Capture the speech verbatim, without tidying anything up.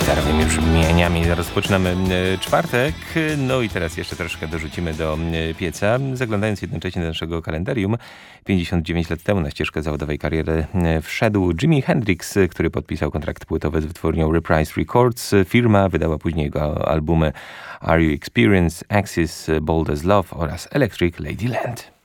Gitarowymi brzmieniami rozpoczynamy czwartek. No i teraz jeszcze troszkę dorzucimy do pieca, zaglądając jednocześnie do naszego kalendarium. pięćdziesiąt dziewięć lat temu na ścieżkę zawodowej kariery wszedł Jimi Hendrix, który podpisał kontrakt płytowy z wytwórnią Reprise Records. Firma wydała później jego albumy Are You Experience, Axis, Bold as Love oraz Electric Ladyland.